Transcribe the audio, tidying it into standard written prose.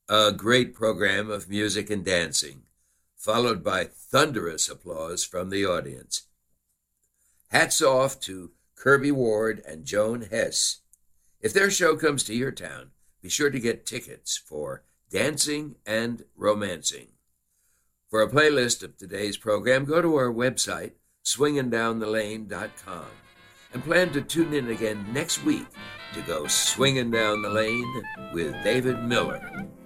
A great program of music and dancing, followed by thunderous applause from the audience. Hats off to Kirby Ward and Joan Hess. If their show comes to your town, be sure to get tickets for Dancing and Romancing. For a playlist of today's program, go to our website, swingindownthelane.com, and plan to tune in again next week to go swinging down the lane with David Miller.